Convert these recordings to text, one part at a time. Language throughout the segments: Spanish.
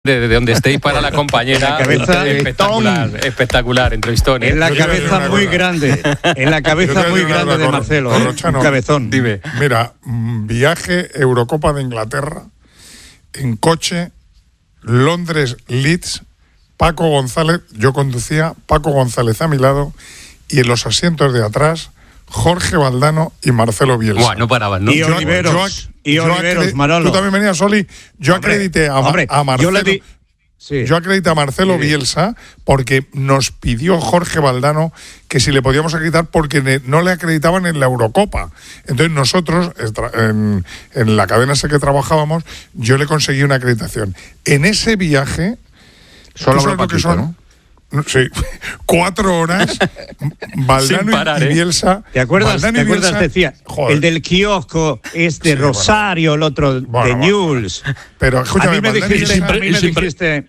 de donde estéis para la compañera. Espectacular entrevistón. En la cabeza muy grande. En la cabeza muy grande de Marcelo. Corrochano, un cabezón. Dime. Mira, viaje Eurocopa de Inglaterra en coche, Londres-Leeds, Paco González, yo conducía, Paco González a mi lado, y en los asientos de atrás, Jorge Valdano y Marcelo Bielsa. Buah, no paraban, ¿no? Y Oliveros, Manolo. Tú también venías, Oli. Yo acredité a Marcelo. Yo acredité a Marcelo Bielsa porque nos pidió Jorge Valdano que si le podíamos acreditar porque no le acreditaban en la Eurocopa. Entonces nosotros, en la cadena esa que trabajábamos, yo le conseguí una acreditación. En ese viaje, solo lo que son, ¿no? Sí, 4 horas, Valdano parar, y Bielsa. ¿Te acuerdas? Valdano y Bielsa, decía, joder. El del kiosco es de Rosario, el otro de Newell's. Pero escúchame, a mí me dijiste,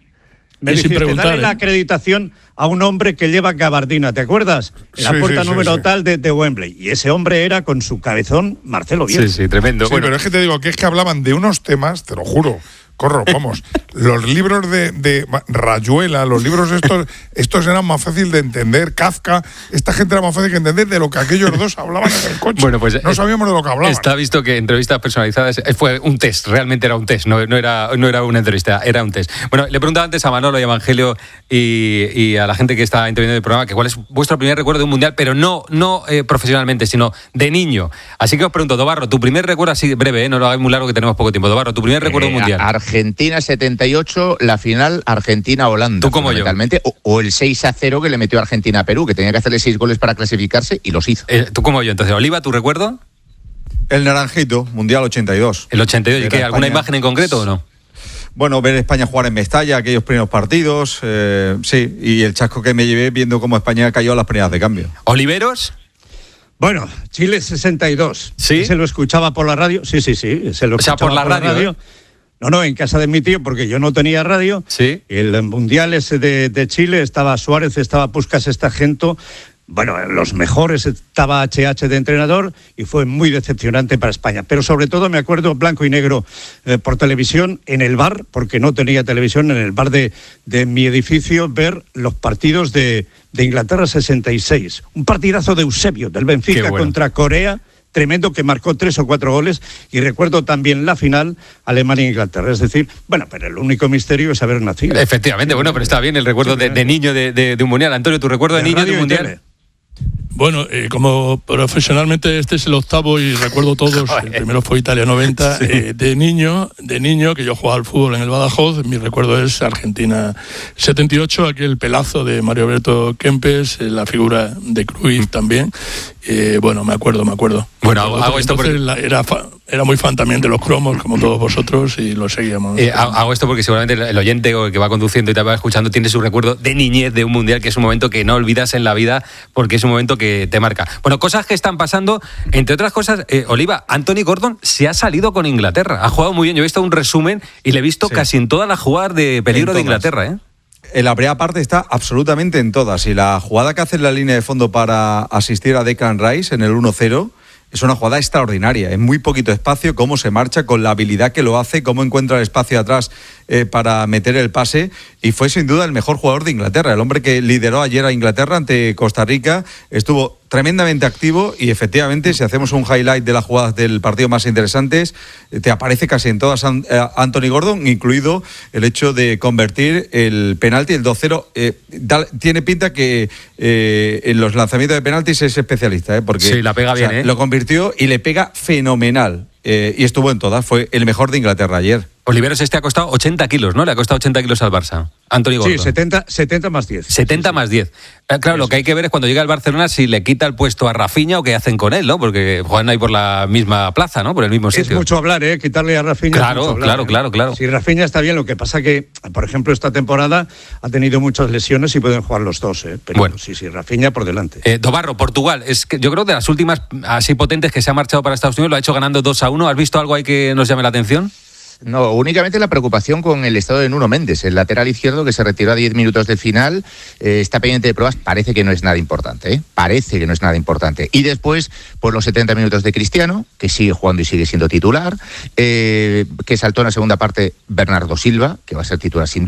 dale la acreditación a un hombre que lleva gabardina, ¿te acuerdas? En la puerta número tal de Wembley. Y ese hombre era con su cabezón Marcelo Bielsa. Sí, tremendo. Sí, bueno, pero es que te digo que hablaban de unos temas, te lo juro. Vamos, los libros de Rayuela, los libros estos eran más fácil de entender, Kafka, esta gente era más fácil de entender de lo que aquellos dos hablaban en el coche. Bueno, pues no sabíamos de lo que hablaban. Está visto que entrevistas personalizadas fue un test, realmente era un test, no era una entrevista, era un test. Bueno, le preguntaba antes a Manolo y a Evangelio y a la gente que está interviniendo en el programa que cuál es vuestro primer recuerdo de un mundial, pero no profesionalmente, sino de niño. Así que os pregunto, Dobarro, tu primer recuerdo, así breve, no lo hagáis muy largo que tenemos poco tiempo. Dobarro, tu primer recuerdo de un mundial. Argentina 78, la final Argentina-Holanda. Tú como yo. O el 6-0 que le metió Argentina a Perú, que tenía que hacerle 6 goles para clasificarse y los hizo. Tú como yo. Entonces, Oliva, ¿tu recuerdo? El naranjito, Mundial 82. El 82, ¿y qué? ¿Alguna imagen en concreto o no? Bueno, ver España jugar en Mestalla, aquellos primeros partidos, sí, y el chasco que me llevé viendo cómo España cayó a las primeras de cambio. ¿Oliveros? Bueno, Chile 62. ¿Sí? Se lo escuchaba por la radio. Sí. Se lo escuchaba por la radio. No, en casa de mi tío, porque yo no tenía radio. Sí. El mundial ese de Chile, estaba Suárez, estaba Puskás, Gento. Bueno, los mejores, estaba HH de entrenador y fue muy decepcionante para España. Pero sobre todo me acuerdo blanco y negro por televisión en el bar, porque no tenía televisión, en el bar de mi edificio, ver los partidos de Inglaterra 66. Un partidazo de Eusebio, del Benfica contra Corea. Tremendo, que marcó 3 o 4 goles, y recuerdo también la final Alemania-Inglaterra. Es decir, bueno, pero el único misterio es haber nacido. Efectivamente, bueno, pero está bien el recuerdo de niño de un mundial. Antonio, ¿tu recuerdo de niño de un mundial? Bueno, como profesionalmente este es el octavo y recuerdo todos. El primero fue Italia 90. Sí. De niño, que yo jugaba al fútbol en el Badajoz, mi recuerdo es Argentina 78, aquel pelazo de Mario Alberto Kempes, la figura de Cruyff también. Bueno, me acuerdo. Bueno, hago esto porque era muy fan también de los cromos, como todos vosotros, y lo seguíamos. Hago esto porque seguramente el oyente que va conduciendo y te va escuchando tiene su recuerdo de niñez de un mundial, que es un momento que no olvidas en la vida, porque es un momento que te marca. Bueno, cosas que están pasando, entre otras cosas, Oliva, Anthony Gordon se ha salido con Inglaterra, ha jugado muy bien. Yo he visto un resumen y le he visto casi en todas las jugadas de peligro de Inglaterra, En la primera parte está absolutamente en todas, y la jugada que hace en la línea de fondo para asistir a Declan Rice en el 1-0 es una jugada extraordinaria, en muy poquito espacio, cómo se marcha, con la habilidad que lo hace, cómo encuentra el espacio atrás para meter el pase, y fue sin duda el mejor jugador de Inglaterra, el hombre que lideró ayer a Inglaterra ante Costa Rica, estuvo tremendamente activo, y efectivamente, si hacemos un highlight de las jugadas del partido más interesantes, te aparece casi en todas Anthony Gordon, incluido el hecho de convertir el penalti, el 2-0. Tiene pinta que en los lanzamientos de penaltis es especialista, porque sí, la pega bien, lo convirtió y le pega fenomenal. Y estuvo en todas, fue el mejor de Inglaterra ayer. Oliveros ha costado 80 kilos, ¿no? Le ha costado 80 kilos al Barça. Anthony Gordon. Sí, 70 más 10. 70 más 10. Claro, lo que hay que ver es cuando llega al Barcelona si le quita el puesto a Rafinha o qué hacen con él, ¿no? Porque juegan ahí por la misma plaza, ¿no? Por el mismo sitio. Es mucho hablar, quitarle a Rafinha. Claro. Si Rafinha está bien, lo que pasa que, por ejemplo, esta temporada ha tenido muchas lesiones y pueden jugar los dos, Pero bueno, sí, Rafinha por delante. Dobarro, Portugal, es que yo creo de las últimas así potentes que se ha marchado para Estados Unidos, lo ha hecho ganando 2-1. ¿Has visto algo ahí que nos llame la atención? No, únicamente la preocupación con el estado de Nuno Méndez, el lateral izquierdo que se retiró a 10 minutos del final, está pendiente de pruebas, parece que no es nada importante, parece que no es nada importante. Y después, pues los 70 minutos de Cristiano, que sigue jugando y sigue siendo titular, que saltó en la segunda parte Bernardo Silva, que va a ser titular sin duda.